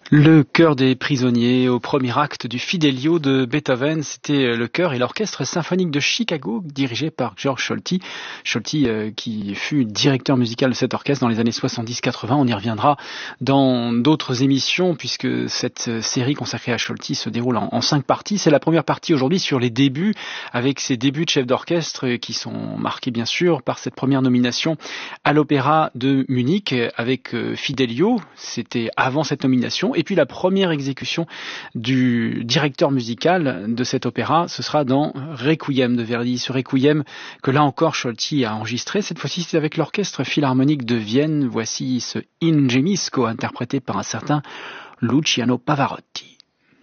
Le chœur des prisonniers au premier acte du Fidelio de Beethoven, c'était le chœur et l'orchestre symphonique de Chicago dirigé par George Solti. Solti qui fut directeur musical de cet orchestre dans les années 70-80. On y reviendra dans d'autres émissions puisque cette série consacrée à Solti se déroule en 5 parties. C'est la première partie aujourd'hui sur les débuts, avec ses débuts de chef d'orchestre qui sont marqués bien sûr par cette première nomination à l'Opéra de Munich avec Fidelio. C'était avant cette nomination. Et puis la première exécution du directeur musical de cet opéra, ce sera dans Requiem de Verdi. Ce Requiem que là encore Solti a enregistré. Cette fois-ci c'est avec l'orchestre philharmonique de Vienne. Voici ce Ingemisco interprété par un certain Luciano Pavarotti.